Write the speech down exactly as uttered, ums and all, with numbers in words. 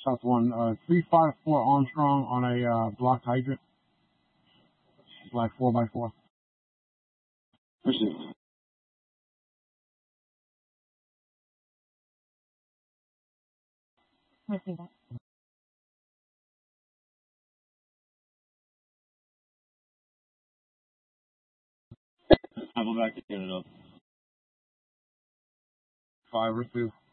South one, uh, three five four Armstrong on a uh, block hydrant, like four by four. Appreciate I see that. I'll go back to get it up. Five or two.